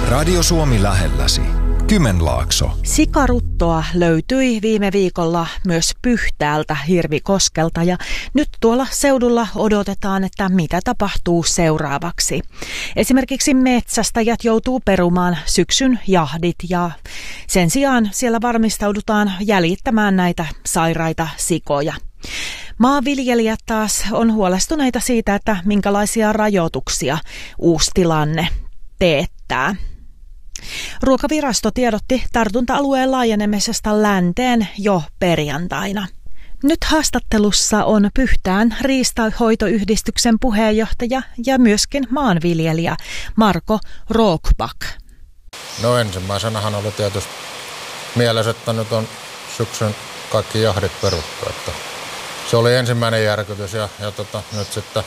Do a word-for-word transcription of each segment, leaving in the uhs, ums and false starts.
Radio Suomi lähelläsi. Kymenlaakso. Sikaruttoa löytyi viime viikolla myös Pyhtäältä Hirvikoskelta ja nyt tuolla seudulla odotetaan, että mitä tapahtuu seuraavaksi. Esimerkiksi metsästäjät joutuu perumaan syksyn jahdit ja sen sijaan siellä varmistaudutaan jäljittämään näitä sairaita sikoja. Maanviljelijät taas on huolestuneita siitä, että minkälaisia rajoituksia uusi tilanne teettää. Ruokavirasto tiedotti tartunta-alueen laajenemisesta länteen jo perjantaina. Nyt haastattelussa on Pyhtään riistanhoitoyhdistyksen puheenjohtaja ja myöskin maanviljelijä Marko Råkback. No ensimmäisenähän oli tietysti mielessä, että nyt on syksyn kaikki jahdit peruttu. Että se oli ensimmäinen järkytys ja, ja tota, nyt sitten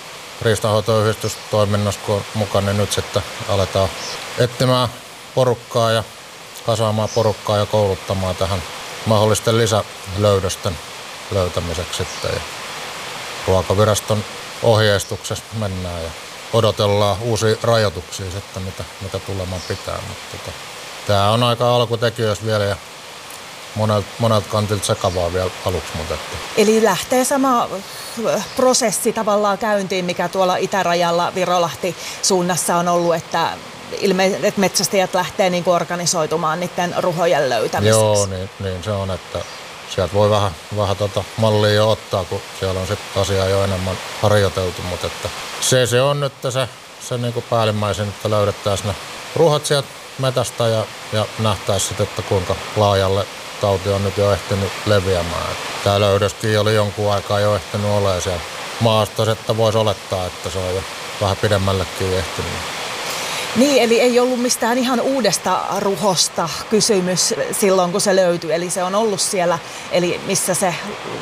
riistanhoitoyhdistystoiminnassa kun on mukana, niin nyt sitten aletaan etsimään porukkaa ja kasaamaan porukkaa ja kouluttamaan tähän mahdollisten lisälöydösten löytämiseksi sitten. Ja ruokaviraston ohjeistuksesta mennään ja odotellaan uusia rajoituksia sitten, mitä, mitä tulemaan pitää. Mutta tota, tämä on aika alkutekijöistä vielä ja monelta, monelta kantilta sekavaa vielä aluksi. Mutta että. Eli lähtee sama prosessi tavallaan käyntiin, mikä tuolla itärajalla Virolahti suunnassa on ollut, että ilmeisesti metsästäjät lähtee niin kuin organisoitumaan niiden ruhojen löytämiseksi. Joo, niin, niin se on, että sieltä voi vähän, vähän tota mallia jo ottaa, kun siellä on sitten asiaa jo enemmän harjoiteltu, mutta että se, se on nyt se, se niin kuin päällimmäisin, että löydettäisiin ne ruhot sieltä metästä ja, ja nähtäisiin sitten, että kuinka laajalle tauti on nyt jo ehtinyt leviämään. Tämä löydöskin oli jonkun aikaa jo ehtinyt olemaan siellä maastossa, että voisi olettaa, että se on jo vähän pidemmällekin ehtinyt. Niin, eli ei ollut mistään ihan uudesta ruhosta kysymys silloin, kun se löytyi. Eli se on ollut siellä, eli missä se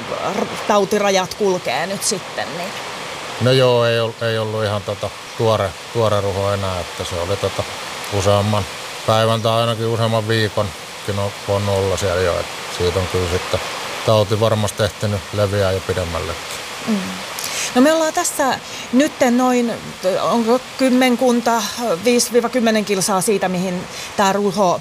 tautirajat kulkee nyt sitten. Niin. No joo, ei ollut, ei ollut ihan tota tuore, tuore ruho enää, että se oli tota useamman päivän tai ainakin useamman viikonkin on voinut olla siellä jo. Että siitä on kyllä sitten tauti varmasti ehtinyt leviää jo pidemmällekin. Mm. No me ollaan tässä nyt noin, onko kymmenkunta, viisi kymmenen kilsaa siitä, mihin tämä ruho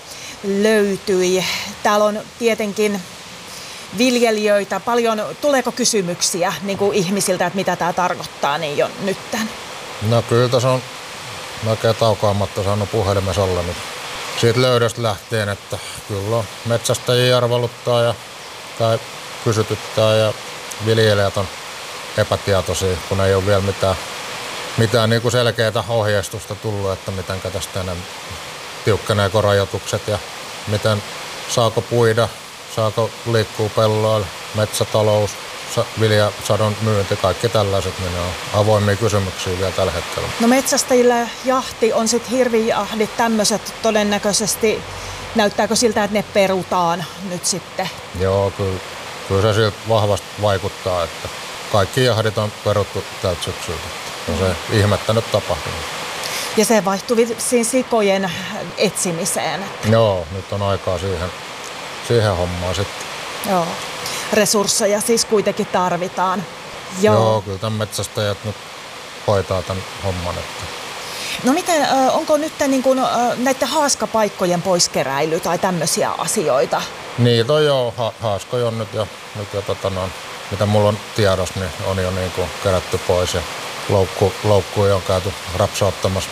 löytyi. Täällä on tietenkin viljelijöitä paljon. Tuleeko kysymyksiä niin kuin ihmisiltä, että mitä tämä tarkoittaa niin jo nytten? No kyllä tässä on oikein taukoamatta saanut puhelimessa olla nyt siitä löydöstä lähtien, että kyllä on metsästäjiä arveluttaa ja tai kysytyttää ja viljelijät on epätietoisia, kun ei ole vielä mitään, mitään niin kuin selkeää ohjeistusta tullut, että miten tästä enää tiukkeneeko rajoitukset ja miten saako puida, saako liikkuu pelloilla, metsätalous, viljasadon myynti, kaikki tällaiset, niin ne on avoimia kysymyksiä vielä tällä hetkellä. No metsästäjillä jahti on sitten hirvijahdit, tämmöiset todennäköisesti, näyttääkö siltä, että ne perutaan nyt sitten? Joo, kyllä, kyllä se siltä vahvasti vaikuttaa, että kaikki jahdit on peruttu tältä syksyltä. Ja se mm. ihmettä nyt tapahtunut. Ja se vaihtui siinä sikojen etsimiseen. Joo, nyt on aikaa siihen, siihen hommaan sitten. Joo, resursseja siis kuitenkin tarvitaan. Joo, Joo kyllä tämän metsästäjät nyt hoitaa tämän homman. Että. No miten, onko nyt niin kuin näiden haaskapaikkojen poiskeräily tai tämmöisiä asioita? Niitä on jo, ha- haaskoja on nyt jo, nyt jo tota noin. Mitä mulla on tiedossa, niin on jo niin kuin kerätty pois ja loukku, loukkuja on käyty rapsauttamassa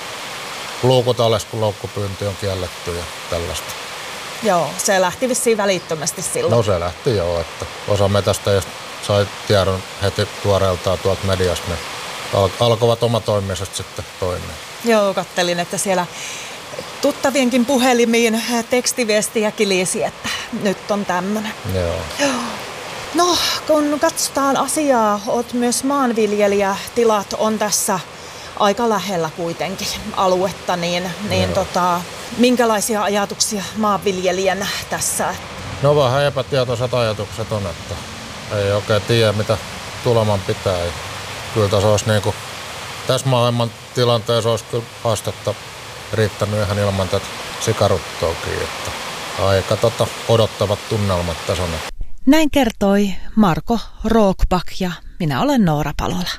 luukut alas, kun loukkupyynti on kielletty ja tällaista. Joo, se lähti vissiin välittömästi silloin. No se lähti joo, että osa metästäjistä sai tiedon heti tuoreeltaan tuolta mediasta, niin al- alkoivat omatoimisesti sitten toimia. Joo, kattelin, että siellä tuttavienkin puhelimiin tekstiviestiä kilisi, että nyt on tämmöinen. Joo. Joo. No, kun katsotaan asiaa, olet myös maanviljelijä, tilat on tässä aika lähellä kuitenkin aluetta, niin, niin tota, minkälaisia ajatuksia maanviljelijänä tässä? No vähän epätietoiset ajatukset on, että ei oikein tiedä mitä tuleman pitää. Ja kyllä tässä olisi niin kuin, tässä maailman tilanteessa olisi kyllä haastetta riittänyt ihan ilman tätä sikaruttoakin, että aika tota, odottavat tunnelmat tässä on. Näin kertoi Marko Råkback ja minä olen Noora Palola.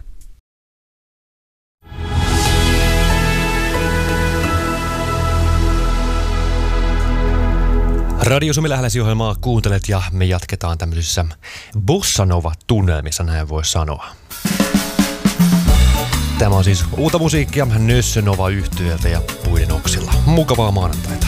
Radio Suomi Lähelläsi-ohjelmaa kuuntelet ja me jatketaan tämmöisissä bossanova-tunnelmissa, näin voi sanoa. Tämä on siis uutta musiikkia Nössönova-yhtyöltä ja Puiden oksilla. Mukavaa maanantaita.